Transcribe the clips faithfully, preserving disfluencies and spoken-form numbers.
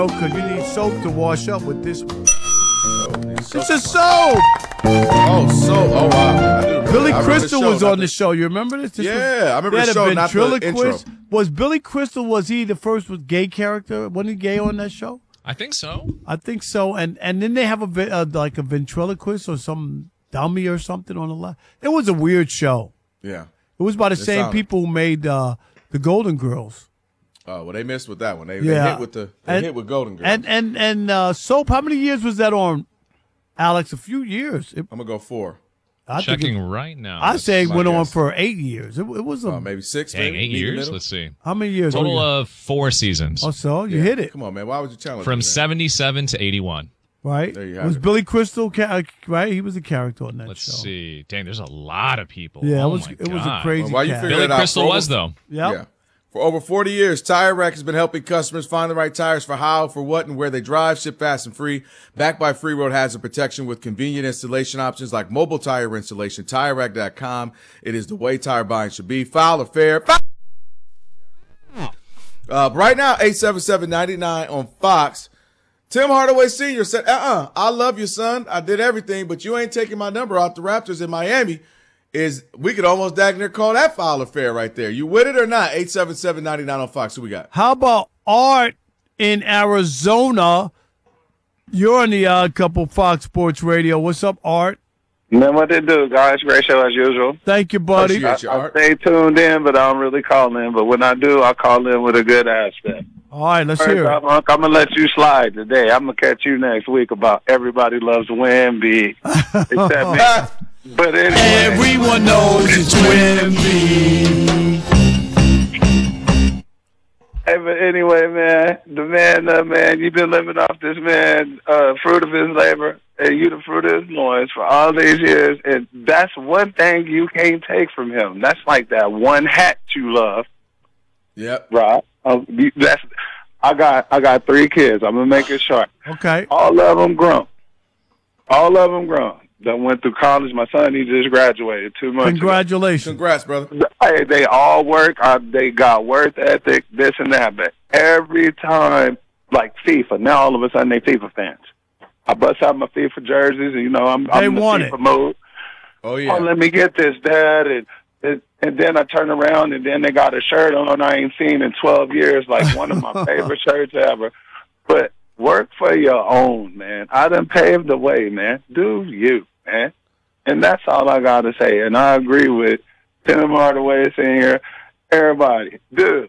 Because you need soap to wash up with this one. Oh, it's a soap. Oh, so oh wow! I do remember. Billy I remember Crystal the show, was on the, the show. You remember this? this yeah, was, I remember the had show, a not the intro. ventriloquist. Was Billy Crystal? Was he the first with gay character? Wasn't he gay on that show? I think so. I think so. And and then they have a uh, like a ventriloquist or some dummy or something on the line. It was a weird show. Yeah, it was by the it same sounded. people who made uh, the Golden Girls. Oh well, they missed with that one. They, yeah. they hit with the they and, hit with Golden Girls. And and and uh, Soap. How many years was that on, Alex? A few years. It, I'm gonna go four. I Checking it, right now. I say it went guess. on for eight years. It, it was a, uh, maybe six. Dang, maybe, eight years. Let's see. How many years? Total of four seasons. Oh, so you yeah. hit it. Come on, man. Why would you challenge From me, seventy-seven to eighty-one. Right. There you have was it. Billy Crystal right? He was a character on that Let's show. Let's see. Dang, there's a lot of people. Yeah, oh it was my it was God. a crazy. Well, why you cat. figure Billy it out? Crystal For was over, though. Yep. Yeah. For over forty years, Tire Rack has been helping customers find the right tires for how, for what, and where they drive. Ship fast and free. Backed by Free Road Hazard Protection with convenient installation options like mobile tire installation. Tire Rack dot com. It is the way tire buying should be. File or fair. Uh, right now, eight seven seven, nine nine on Fox. Tim Hardaway Senior said, uh-uh, I love you, son. I did everything, but you ain't taking my number out the Raptors in Miami. Is we could almost dag near call that foul affair right there. You with it or not? eight seven seven, nine nine on Fox. Who we got? How about Art in Arizona? You're on the Odd Couple Fox Sports Radio. What's up, Art? Man, what they do, guys? Great show as usual. Thank you, buddy. I, I stay tuned in, but I don't really call in. But when I do, I call in with a good aspect. All right, let's First hear off, it. Unc, I'm going to let you slide today. I'm going to catch you next week about everybody loves Wemby. Except me. But anyway. Everyone knows it's Wemby. Hey, but anyway, man, the man, uh, man, you've been living off this man, uh, fruit of his labor, and you the fruit of his loins for all these years, and that's one thing you can't take from him. That's like that one hat you love. Yep. Right. Um, you- that's. I got. I got three kids. I'm gonna make it short. Okay. All of them grown. All of them grown. That went through college. My son, he just graduated two months ago. Congratulations. Congrats, brother. Hey, they all work. Uh, they got work ethic, this and that. But every time, like FIFA, now all of a sudden they FIFA fans. I bust out my FIFA jerseys, and you know I'm, They I'm in the want FIFA it. mode. Oh, yeah. Oh, let me get this, Dad, and, and and then I turn around, and then they got a shirt on I ain't seen in twelve years, like one of my favorite shirts ever. But work for your own, man. I done paved the way, man. Do you, man? And that's all I got to say. And I agree with Tim Hardaway Senior Everybody, do.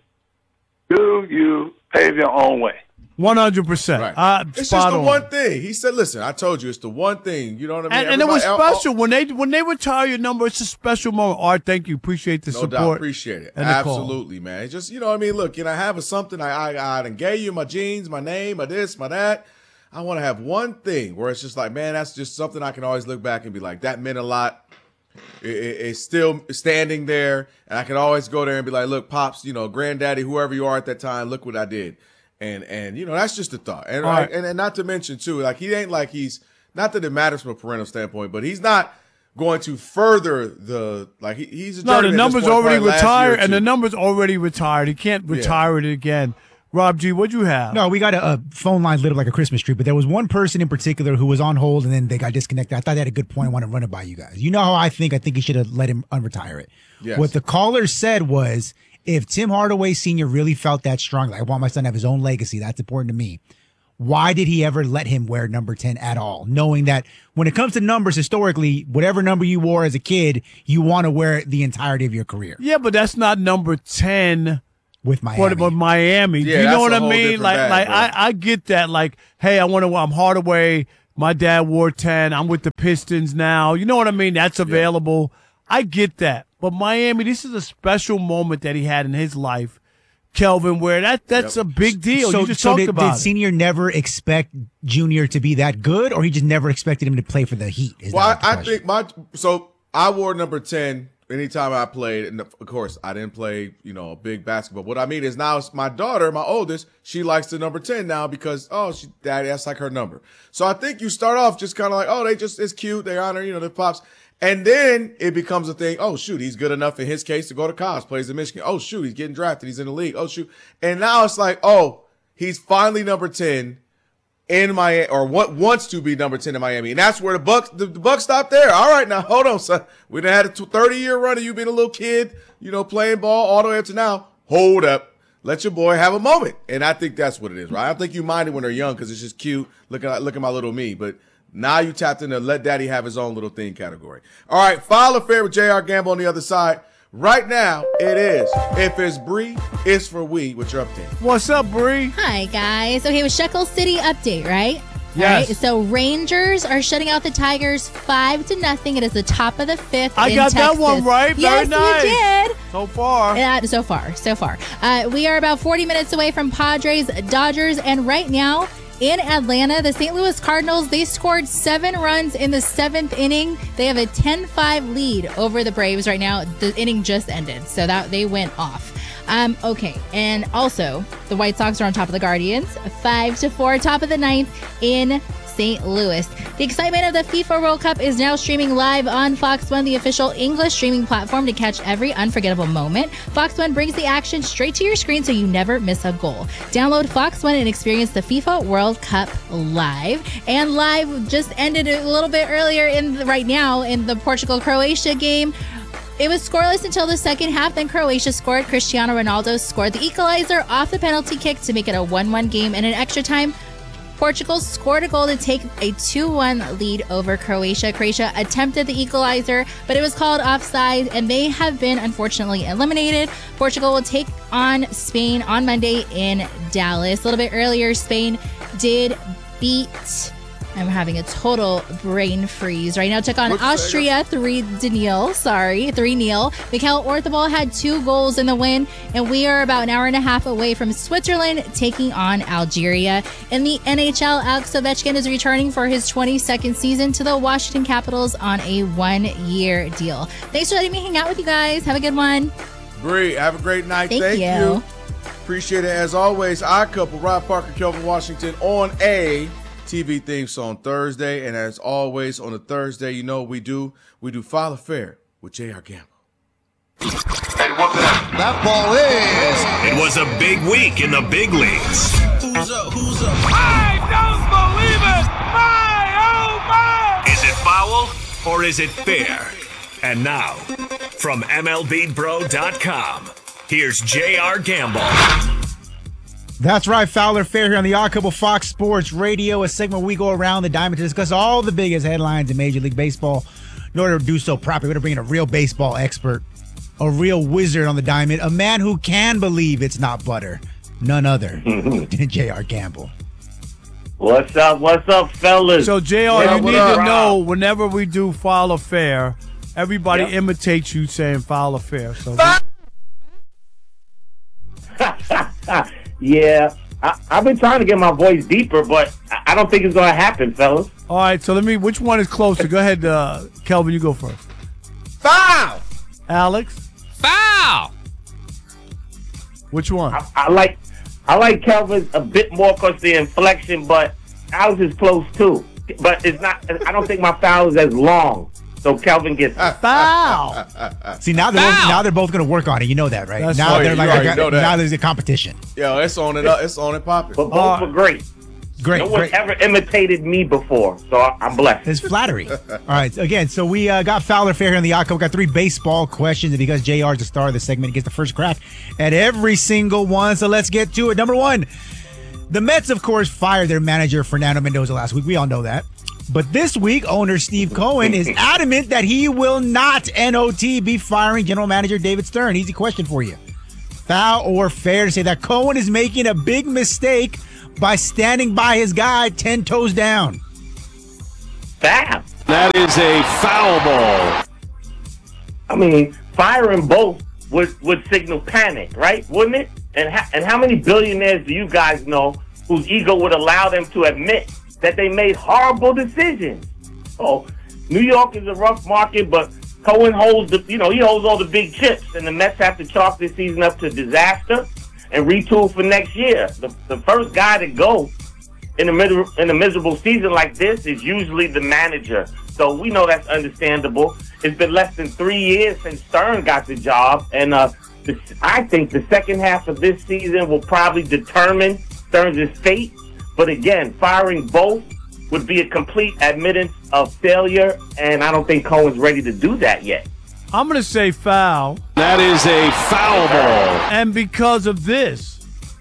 Do you pave your own way? one hundred percent. Right. Uh, It's spot just the on. one thing. He said, listen, I told you it's the one thing. You know what I mean? And, and it was Everybody- special when they when they retire your number. It's a special moment. Art, thank you. Appreciate the No support. doubt. Appreciate it. and the call. Absolutely, man. It's just, you know what I mean? Look, can I have a something? I, I, I done gave you my jeans, my name, my this, my that. I want to have one thing where it's just like, man, that's just something I can always look back and be like, that meant a lot. It, it, it's still standing there. And I can always go there and be like, look, Pops, you know, granddaddy, whoever you are at that time, look what I did. And, and you know, that's just a thought. And, All right. and, and not to mention, too, like, he ain't like he's, not that it matters from a parental standpoint, but he's not going to further the, like, he, he's a No, the journeyman at this number's point, already probably last year retired, or and two. the number's already retired. He can't retire it again. Rob G, what'd you have? No, we got a, a phone line lit up like a Christmas tree, but there was one person in particular who was on hold and then they got disconnected. I thought they had a good point. I want to run it by you guys. You know how I think. I think you should have let him unretire it. Yes. What the caller said was, if Tim Hardaway Senior really felt that strongly, I want my son to have his own legacy. That's important to me. Why did he ever let him wear number ten at all? Knowing that when it comes to numbers, historically, whatever number you wore as a kid, you want to wear it the entirety of your career. Yeah, but that's not number ten with Miami. For, with Miami. Yeah, Do you know that's what a I whole mean? different Like, bag, like bro. I, I get that. Like, hey, I want to. I'm Hardaway. My dad wore ten. I'm with the Pistons now. You know what I mean? That's available. I get that. But Miami, this is a special moment that he had in his life, Kelvin, where that that's Yep. a big deal. So, you just so talked did, about did it. Senior never expect Junior to be that good, or he just never expected him to play for the Heat? Is Well, that the I, I question? think my so I wore number ten anytime I played, and of course I didn't play, you know, big basketball. What I mean is now it's my daughter, my oldest, she likes the number ten now because oh, she daddy, that's like her number. So I think you start off just kind of like oh, they just it's cute, they honor, you know, the pops. And then it becomes a thing. Oh, shoot, he's good enough in his case to go to college, plays in Michigan. Oh, shoot, he's getting drafted. He's in the league. Oh, shoot. And now it's like, oh, he's finally number ten in Miami, or what wants to be number ten in Miami. And that's where the Bucks, the, the Bucks stopped there. All right, now hold on, son. We done had a thirty year run of you being a little kid, you know, playing ball all the way up to now. Hold up. Let your boy have a moment. And I think that's what it is, right? I don't think you mind it when they're young because it's just cute. Look at, look at my little me. But now you tapped into let daddy have his own little thing category. All right, File Affair with J R Gamble on the other side. Right now, it is. If it's Bree, it's for we. What's your update? What's up, Bree? Hi, guys. Okay, with Shekel City update, right? Yes. Right, so Rangers are shutting out the Tigers five to nothing. It is the top of the fifth. I in got Texas. that one right. Yes, Very nice. you did. So far. Uh, so far, so far. Uh, we are about forty minutes away from Padres, Dodgers, and right now in Atlanta, the Saint Louis Cardinals, they scored seven runs in the seventh inning. They have a ten five lead over the Braves right now. The inning just ended, so that they went off. Um, okay, and also the White Sox are on top of the Guardians, five to four, top of the ninth in Saint Louis. The excitement of the FIFA World Cup is now streaming live on Fox One, the official English streaming platform to catch every unforgettable moment. Fox One brings the action straight to your screen so you never miss a goal. Download Fox One and experience the FIFA World Cup live. And live just ended a little bit earlier in the, right now in the Portugal-Croatia game. It was scoreless until the second half. Then Croatia scored. Cristiano Ronaldo scored the equalizer off the penalty kick to make it a one one game. And in extra time, Portugal scored a goal to take a two one lead over Croatia. Croatia attempted the equalizer, but it was called offside, and they have been unfortunately eliminated. Portugal will take on Spain on Monday in Dallas. A little bit earlier, Spain did beat... I'm having a total brain freeze right now. Took on Austria three to nil. Sorry, three nil. Mikel Oyarzabal had two goals in the win, and we are about an hour and a half away from Switzerland taking on Algeria. In the N H L, Alex Ovechkin is returning for his twenty-second season to the Washington Capitals on a one-year deal. Thanks for letting me hang out with you guys. Have a good one. Bree, have a great night. Thank Thank you. you. Appreciate it as always. Our couple, Rob Parker, Kelvin Washington, on a T V theme song Thursday, and as always on a Thursday, you know what we do. We do File Affair with J R Gamble. That ball is. It was a big week in the big leagues. Who's up? Who's up? I don't believe it! My, oh my! Is it foul or is it fair? And now, from M L B Bro dot com, here's J R Gamble. That's right, Fowler Fair here on the Odd Couple Fox Sports Radio, a segment where we go around the diamond to discuss all the biggest headlines in Major League Baseball. In order to do so properly, we're going to bring in a real baseball expert, a real wizard on the diamond, a man who can believe it's not butter, none other than J R Gamble. What's up? What's up, fellas? So, J R, Yeah, you what need up? to know whenever we do File Affair, everybody Yeah. imitates you saying File Affair. So, Yeah, I, I've been trying to get my voice deeper, but I, I don't think it's going to happen, fellas. all right, so let me, which one is closer? Go ahead, uh, Kelvin, you go first. Foul! Alex, Foul! which one? I, I like I like Kelvin's a bit more because the inflection, but Alex is close too. But it's not. I don't think my foul is as long, so Kelvin gets it. Foul. See, now they're both, Foul! now they're both going to work on it. You know that, right? That's now right. they're You like, I already got, know that. now there's a competition. Yo, it's on it up. It's on it popping. But both Uh, were great. Great, No one's great. ever imitated me before, so I, I'm blessed. It's flattery. All right. Again, so we uh, got Fowler Fair here in the Odd Couple. We got three baseball questions. And because J R is the star of the segment, he gets the first crack at every single one. So let's get to it. Number one, the Mets, of course, fired their manager, Fernando Mendoza, last week. We all know that. But this week, owner Steve Cohen is adamant that he will not, N O T, be firing general manager David Stern. Easy question for you. Foul or fair to say that Cohen is making a big mistake by standing by his guy ten toes down? Foul. That is a foul ball. I mean, firing both would, would signal panic, right? Wouldn't it? And ha- and how many billionaires do you guys know whose ego would allow them to admit that they made horrible decisions? Oh, New York is a rough market, but Cohen holds the, you know, he holds all the big chips, and the Mets have to chalk this season up to disaster and retool for next year. The, the first guy to go in a, miser- in a miserable season like this is usually the manager. So we know that's understandable. It's been less than three years since Stern got the job, and uh, the, I think the second half of this season will probably determine Stearns' fate. But again, firing both would be a complete admittance of failure, and I don't think Cohen's ready to do that yet. I'm going to say foul. That is a foul ball. And because of this,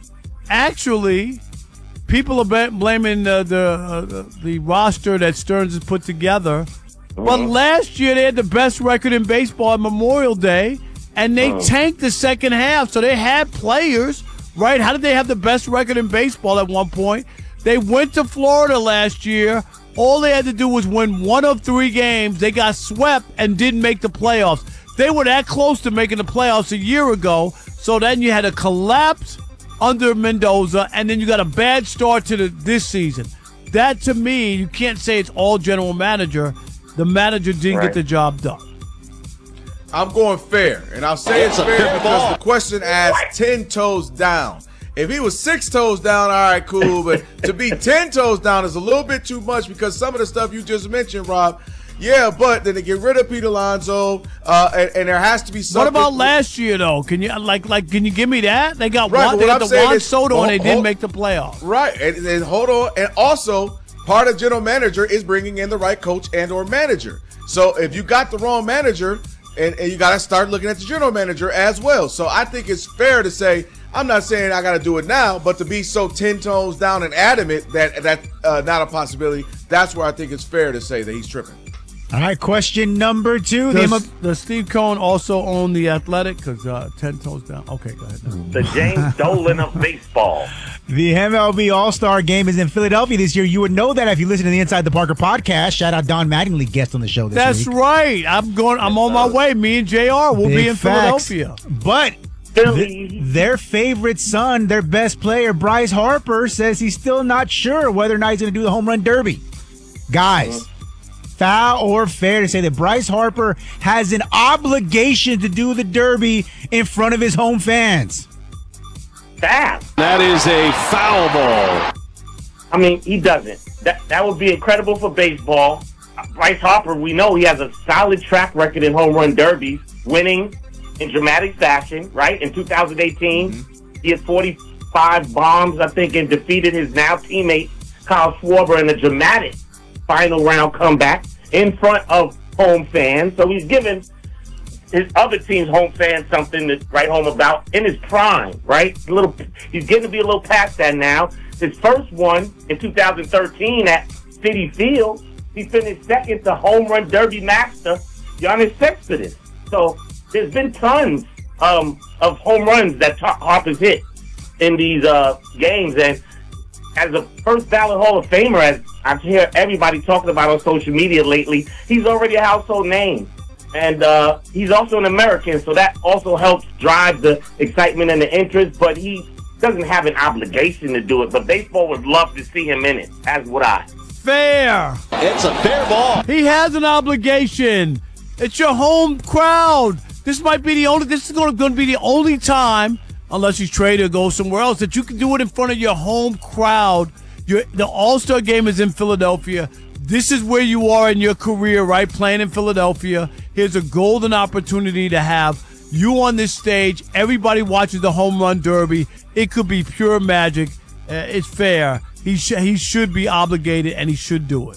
actually, people are ba- blaming uh, the uh, the roster that Stearns has put together. Mm-hmm. But last year, they had the best record in baseball on Memorial Day, and they Mm. tanked the second half. So they had players, right? How did they have the best record in baseball at one point? They went to Florida last year. All they had to do was win one of three games. They got swept and didn't make the playoffs. They were that close to making the playoffs a year ago. So then you had a collapse under Mendoza, and then you got a bad start to the, this season. That, to me, you can't say it's all general manager. The manager didn't Right. get the job done. I'm going fair, and I'll say it's, It's a fair fair because ball. the question asks ten toes down. If he was six toes down, all right, cool. But to be ten toes down is a little bit too much because some of the stuff you just mentioned, Rob. Yeah, but then they get rid of Pete Alonso, uh, and, and there has to be What something. about last year, though? Can you like like can you give me that? They got Right, one. but They what got I'm the saying Juan is- Soto, and they hold- didn't hold- make the playoffs. Right, and, and hold on, and also part of general manager is bringing in the right coach and or manager. So if you got the wrong manager, and, and you got to start looking at the general manager as well. So I think it's fair to say, I'm not saying I got to do it now, but to be so ten tones down and adamant that that's uh, not a possibility, that's where I think it's fair to say that he's tripping. All right, question number two. The M L B Does, does Steve Cohen also own the Athletic? Because uh, ten toes down. Okay, go ahead. No. The James Dolan of baseball. The M L B All-Star Game is in Philadelphia this year. You would know that if you listen to the Inside the Parker podcast. Shout out Don Mattingly, guest on the show this That's week. right. I'm going. I'm on my way. Me and J R will Big be in facts. Philadelphia. But Philly. th- their favorite son, their best player, Bryce Harper, says he's still not sure whether or not he's going to do the home run derby. Guys, foul or fair to say that Bryce Harper has an obligation to do the derby in front of his home fans? Fast. That is a foul ball. I mean, he doesn't. That that would be incredible for baseball. Uh, Bryce Harper, we know he has a solid track record in home run derbies, winning in dramatic fashion, right? In two thousand eighteen, mm-hmm. he had forty-five bombs, I think, and defeated his now teammate, Kyle Schwarber, in a dramatic final round comeback in front of home fans. So he's given his other team's home fans something to write home about in his prime, right? A little, he's getting to be a little past that now. His first one in two thousand thirteen at Citi Field, he finished second to home run derby master Giannis Cespedes. So there's been tons um, of home runs that Harper's hit in these uh, games, and as a first ballot Hall of Famer, as I hear everybody talking about on social media lately, he's already a household name. And uh, he's also an American, so that also helps drive the excitement and the interest, but he doesn't have an obligation to do it. But baseball would love to see him in it, as would I. Fair. It's a fair ball. He has an obligation. It's your home crowd. This might be the only. This is going to be the only time, unless he's traded or goes somewhere else, that you can do it in front of your home crowd. Your, the All-Star Game is in Philadelphia. This is where you are in your career, right? Playing in Philadelphia. Here's a golden opportunity to have you on this stage. Everybody watches the home run derby. It could be pure magic. Uh, it's fair. He sh- he should be obligated, and he should do it.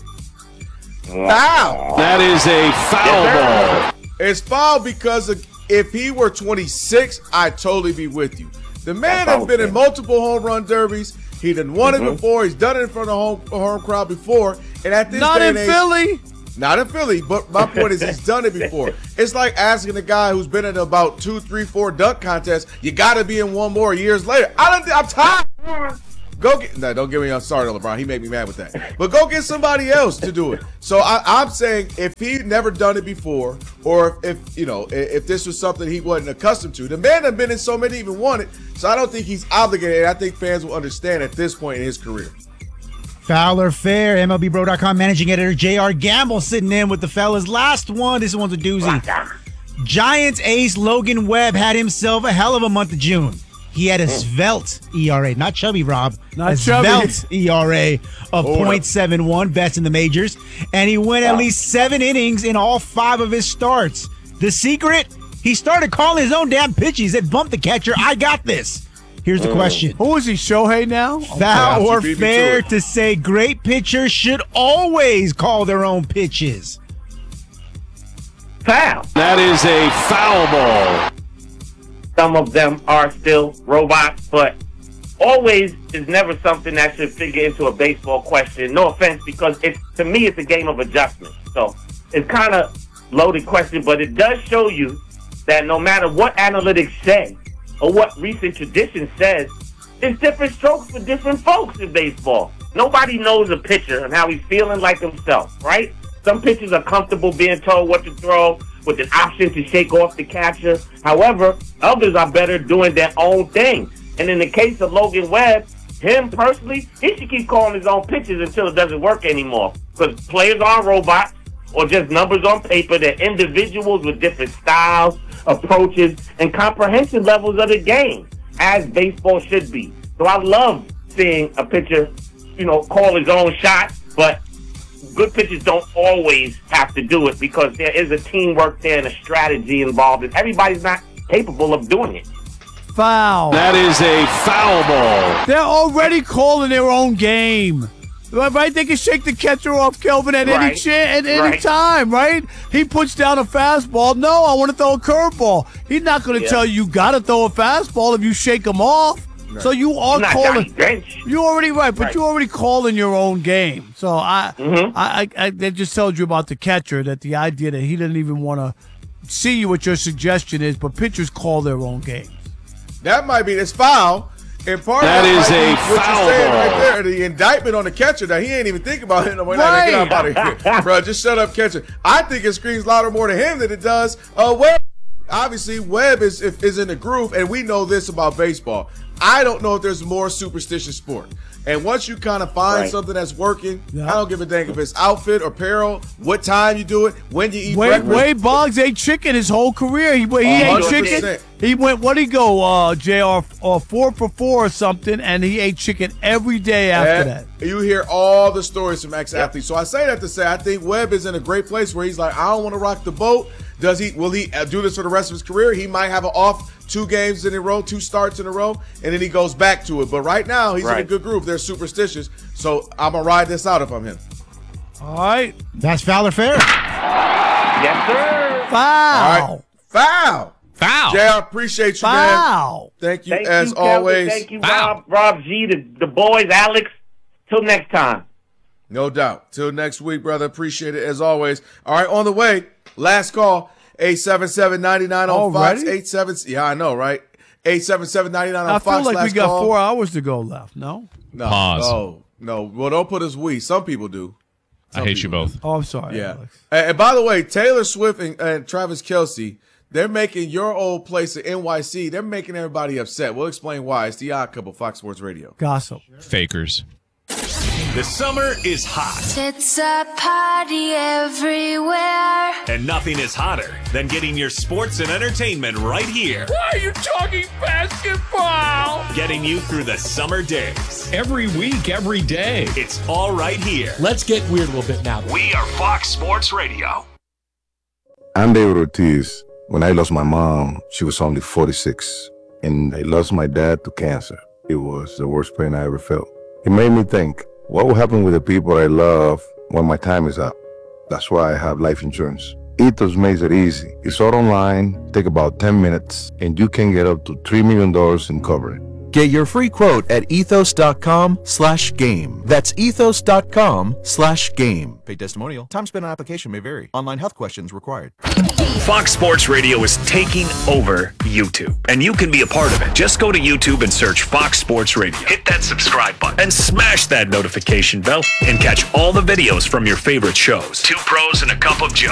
Foul. That is a foul ball. It's foul because of, if he were twenty-six, I'd totally be with you. The man has been in multiple home run derbies. He done won Mm-hmm. it before. He's done it in front of home home crowd before. And at this Not day in and age, Philly. Not in Philly, but my point is he's done it before. It's like asking a guy who's been in about two, three, four dunk contests, you got to be in one more years later. I don't. I'm tired. Go get. No, don't get me. I'm sorry, LeBron. He made me mad with that. But go get somebody else to do it. So I, I'm saying if he'd never done it before, or if, if you know, if, if this was something he wasn't accustomed to, the man had been in so many, even won it. So I don't think he's obligated. And I think fans will understand at this point in his career. Foul or fair, M L B Bro dot com managing editor J R Gamble sitting in with the fellas. Last one, this one's a doozy. Giants ace Logan Webb had himself a hell of a month of June. He had a svelte E R A, not chubby, Rob. Not a chubby. svelte E R A of point seven one, best in the majors. And he went at least seven innings in all five of his starts. The secret? He started calling his own damn pitch. He said, bump the catcher. I got this. Here's the question. Who is he, Shohei now? Foul Oh, or you beat me to fair it. to say great pitchers should always call their own pitches? Foul. That is a foul ball. Some of them are still robots, but always is never something that should figure into a baseball question. No offense, because it's to me it's a game of adjustment. So it's kind of loaded question, but it does show you that no matter what analytics say or what recent tradition says, it's different strokes for different folks in baseball. Nobody knows a pitcher and how he's feeling like himself, right? Some pitchers are comfortable being told what to throw with an option to shake off the catcher. However, others are better doing their own thing. And in the case of Logan Webb, him personally, he should keep calling his own pitches until it doesn't work anymore. Because players aren't robots or just numbers on paper. They're individuals with different styles, approaches, and comprehension levels of the game, as baseball should be. So I love seeing a pitcher, you know, call his own shot, but good pitchers don't always have to do it because there is a teamwork there and a strategy involved, and everybody's not capable of doing it. Foul. That is a foul ball. They're already calling their own game. Right? They can shake the catcher off, Kelvin, at any Right. cha- at any Right. time, right? He puts down a fastball. No, I want to throw a curveball. He's not going to Yeah. tell you you got to throw a fastball if you shake him off. So you are He's not calling. Johnny Bench. You're already right, but Right. you're already calling your own game. So I, Mm-hmm. I, I, I, that just tells you about the catcher, that the idea that he didn't even want to see what your suggestion is, but pitchers call their own games. That might be it's foul. And part That of is might a be what foul you're saying ball. right there, the indictment on the catcher that he ain't even think about it. No, we're not Right. gonna get out of here, bro. Just shut up, catcher. I think it screams louder more to him than it does uh, Webb. Obviously, Webb is if, is in the groove, and we know this about baseball. I don't know if there's more superstitious sport. And once you kind of find Right. something that's working, Yeah. I don't give a dang if it's outfit or apparel, what time you do it, when you eat Wade, breakfast. Wade Boggs ate chicken his whole career. He, he ate one hundred chicken. percent. He went, what did he go, uh, J R, uh, four for four or something, and he ate chicken every day after And that. You hear all the stories from ex-athletes. So I say that to say I think Webb is in a great place where he's like, I don't want to rock the boat. Does he? Will he uh, do this for the rest of his career? He might have an off two games in a row, two starts in a row, and then he goes back to it. But right now, he's in a Right. good groove. They're superstitious. So I'm going to ride this out if I'm him. All right. That's foul or fair? Yes, sir. Foul. All right. Foul. Foul. Jay, I appreciate you, man. Foul. Thank you, Thank as you, Kelvin. always. Thank you, Wow. Rob, Rob G, the, the boys, Alex. Till next time. No doubt. Till next week, brother. Appreciate it as always. All right, on the way. Last call. eight seven seven, nine nine on Fox. Already? eight seven Yeah, I know, right? eight seven seven, nine nine on I Fox. feel like we Last got call. four hours to go left. No? No, Pause. No, no. Well, don't put us we. Some people do. I Some hate you people both. Oh, I'm sorry. Yeah. Alex. And, and by the way, Taylor Swift and, and Travis Kelce, they're making your old place at N Y C. They're making everybody upset. We'll explain why. It's the Odd Couple, Fox Sports Radio. Gossip. Fakers. The summer is hot, It's a party everywhere. and nothing is hotter than getting your sports and entertainment right here. Why are you talking basketball? Getting you through the summer days. Every week, every day. It's all right here. Let's get weird a little bit now. We are Fox Sports Radio. I'm David Ortiz. When I lost my mom, she was only forty-six. And I lost my dad to cancer. It was the worst pain I ever felt. It made me think, what will happen with the people I love when my time is up? That's why I have life insurance. Ethos makes it easy. It's all online, take about ten minutes, and you can get up to three million dollars in coverage. Get your free quote at ethos.com slash game. That's ethos.com slash game. Paid testimonial. Time spent on application may vary. Online health questions required. Fox Sports Radio is taking over YouTube, and you can be a part of it. Just go to YouTube and search Fox Sports Radio. Hit that subscribe button and smash that notification bell and catch all the videos from your favorite shows. Two pros and a cup of Joe.